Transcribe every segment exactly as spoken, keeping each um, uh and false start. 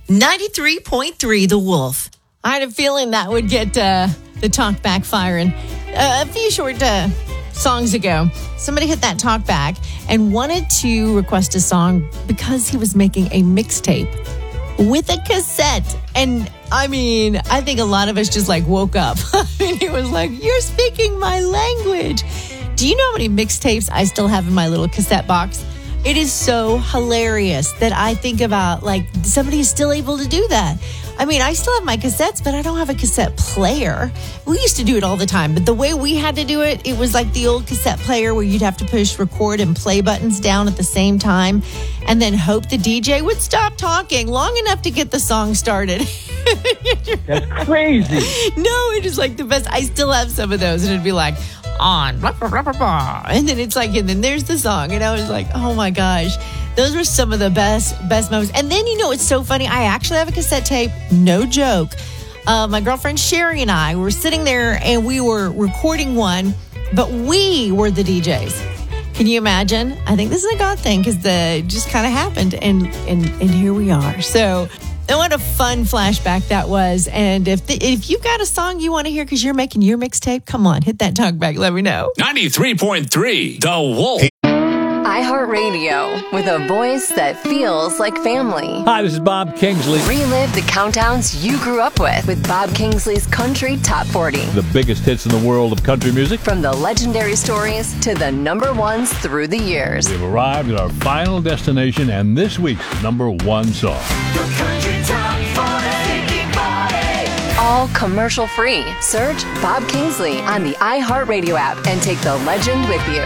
ninety-three point three The Wolf. I had a feeling that would get uh, the talk back firing. Uh, a few short uh, songs ago, somebody hit that talk back and wanted to request a song because he was making a mixtape with a cassette. And I mean, I think a lot of us just like woke up. I mean, it was like, you're speaking my language. Do you know how many mixtapes I still have in my little cassette box? It is so hilarious that I think about, like, somebody is still able to do that. I mean, I still have my cassettes, but I don't have a cassette player. We used to do it all the time, but the way we had to do it, it was like the old cassette player where you'd have to push record and play buttons down at the same time and then hope the D J would stop talking long enough to get the song started. That's crazy. No, it is like the best. I still have some of those, and it'd be like, on, blah, blah, blah, blah, blah. And then it's like, and then there's the song. And I was like, oh my gosh, those were some of the best, best moments. And then, you know, it's so funny. I actually have a cassette tape, no joke. Uh, my girlfriend Sherry and I were sitting there and we were recording one, but we were the D Js. Can you imagine? I think this is a God thing because the it just kind of happened. And, and, and here we are. So, and what a fun flashback that was. And if the, if you've got a song you want to hear because you're making your mixtape, come on, hit that talk back. Let me know. ninety-three point three The Wolf. iHeartRadio, with a voice that feels like family. Hi, this is Bob Kingsley. Relive the countdowns you grew up with with Bob Kingsley's Country Top forty. The biggest hits in the world of country music. From the legendary stories to the number ones through the years. We've arrived at our final destination and this week's number one song. Your Country Top forty. All commercial free. Search Bob Kingsley on the iHeartRadio app and take the legend with you.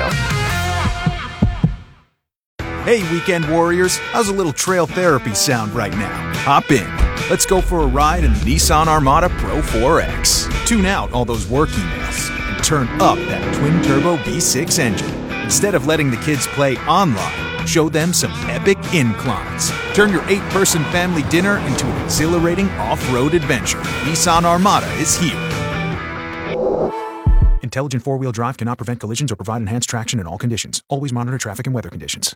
Hey, weekend warriors, how's a little trail therapy sound right now? Hop in. Let's go for a ride in the Nissan Armada Pro four X. Tune out all those work emails and turn up that twin-turbo V six engine. Instead of letting the kids play online, show them some epic inclines. Turn your eight-person family dinner into an exhilarating off-road adventure. Nissan Armada is here. Intelligent four-wheel drive cannot prevent collisions or provide enhanced traction in all conditions. Always monitor traffic and weather conditions.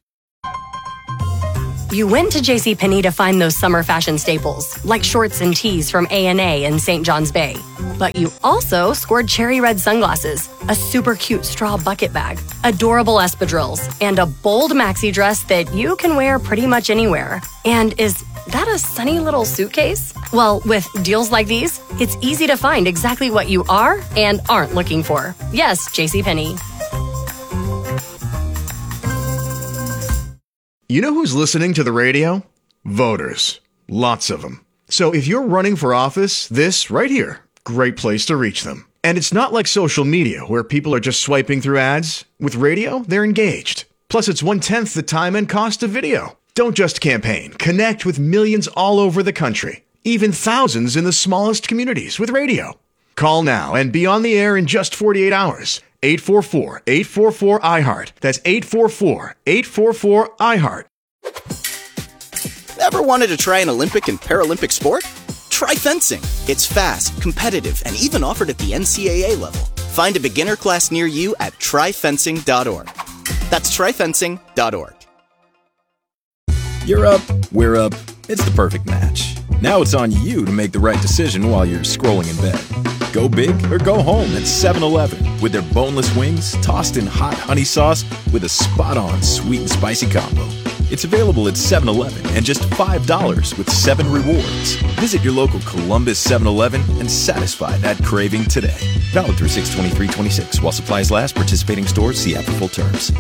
You went to JCPenney to find those summer fashion staples, like shorts and tees from A and A in Saint John's Bay. But you also scored cherry red sunglasses, a super cute straw bucket bag, adorable espadrilles, and a bold maxi dress that you can wear pretty much anywhere. And is that a sunny little suitcase? Well, with deals like these, it's easy to find exactly what you are and aren't looking for. Yes, JCPenney. You know who's listening to the radio? Voters. Lots of them. So if you're running for office, this right here, great place to reach them. And it's not like social media where people are just swiping through ads. With radio, they're engaged. Plus, it's one-tenth the time and cost of video. Don't just campaign. Connect with millions all over the country. Even thousands in the smallest communities with radio. Call now and be on the air in just forty-eight hours. eight four four, eight four four, I heart. That's eight four four, eight four four, I heart. Ever wanted to try an Olympic and Paralympic sport? Try fencing. It's fast, competitive, and even offered at the N C double A level. Find a beginner class near you at try fencing dot org. That's try fencing dot org. You're up, we're up. It's the perfect match. Now it's on you to make the right decision while you're scrolling in bed. Go big or go home at seven eleven with their boneless wings tossed in hot honey sauce with a spot-on sweet and spicy combo. It's available at seven eleven and just five dollars with seven rewards. Visit your local Columbus seven eleven and satisfy that craving today. Valid through six twenty-three twenty-six. While supplies last, participating stores see app for full terms.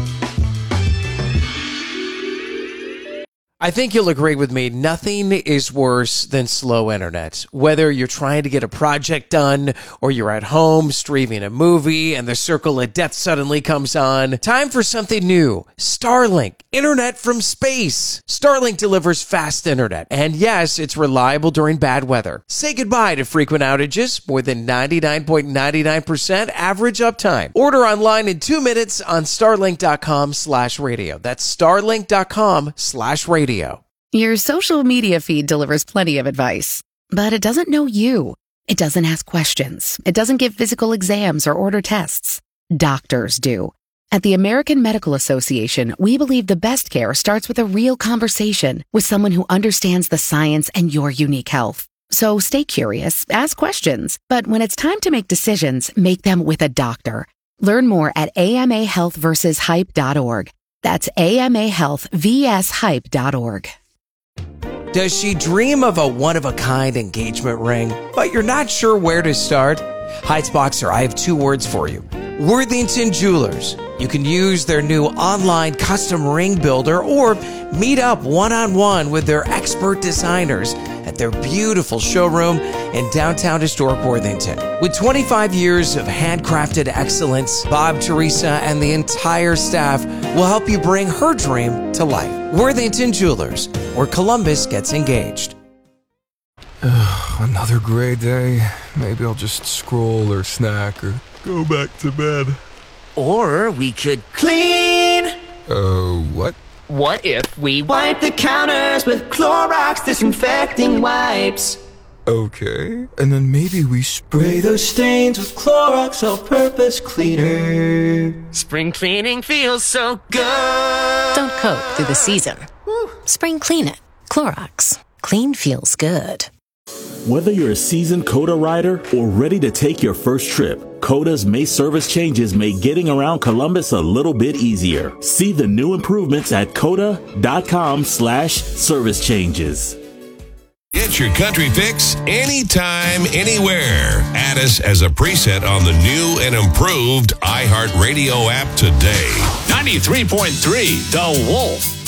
I think you'll agree with me, nothing is worse than slow internet. Whether you're trying to get a project done or you're at home streaming a movie and the circle of death suddenly comes on, time for something new. Starlink, internet from space. Starlink delivers fast internet. And yes, it's reliable during bad weather. Say goodbye to frequent outages, more than ninety-nine point nine nine percent average uptime. Order online in two minutes on starlink.com slash radio. That's starlink.com slash radio. Your social media feed delivers plenty of advice, but it doesn't know you. It doesn't ask questions. It doesn't give physical exams or order tests. Doctors do. At the American Medical Association, we believe the best care starts with a real conversation with someone who understands the science and your unique health. So stay curious, ask questions, but when it's time to make decisions, make them with a doctor. Learn more at A M A health versus hype dot org. That's A M A health versus hype dot org. Does she dream of a one-of-a-kind engagement ring, but you're not sure where to start? Heights Boxer, I have two words for you. Worthington Jewelers. You can use their new online custom ring builder or meet up one-on-one with their expert designers at their beautiful showroom in downtown historic Worthington. With twenty-five years of handcrafted excellence, Bob, Teresa, and the entire staff will help you bring her dream to life. Worthington Jewelers, where Columbus gets engaged. Another gray day. Maybe I'll just scroll or snack or go back to bed. Or we could clean. Uh, what? What if we wipe the counters with Clorox disinfecting wipes? Okay. And then maybe we spray those stains with Clorox all-purpose cleaner. Spring cleaning feels so good. Don't cope through the season. Spring clean it. Clorox. Clean feels good. Whether you're a seasoned COTA rider or ready to take your first trip, COTA's May service changes make getting around Columbus a little bit easier. See the new improvements at cota.com slash service changes. Get your country fix anytime, anywhere. Add us as a preset on the new and improved iHeartRadio app today. ninety-three point three The Wolf.